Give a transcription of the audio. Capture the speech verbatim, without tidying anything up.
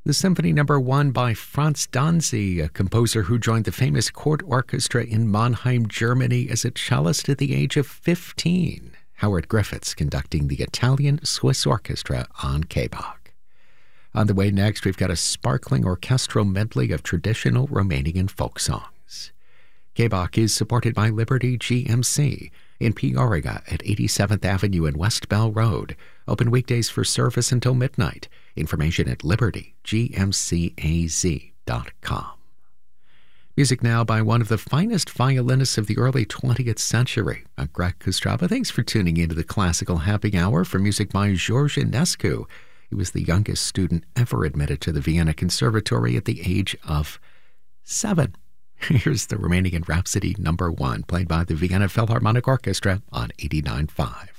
The Symphony Number One by Franz Danzi, a composer who joined the famous court orchestra in Mannheim, Germany as a cellist at the age of fifteen. Howard Griffiths conducting the Italian-Swiss Orchestra on K B O C. On the way next, we've got a sparkling orchestral medley of traditional Romanian folk songs. K B O C is supported by Liberty G M C in Peoria at eighty-seventh Avenue and West Bell Road. Open weekdays for service until midnight. Information at liberty g m c a z dot com. Music now by one of the finest violinists of the early twentieth century, Greg Kostrava. Thanks for tuning into the Classical Happy Hour for music by George Enescu. He was the youngest student ever admitted to the Vienna Conservatory at the age of seven. Here's the Romanian Rhapsody Number One, played by the Vienna Philharmonic Orchestra on eighty-nine point five.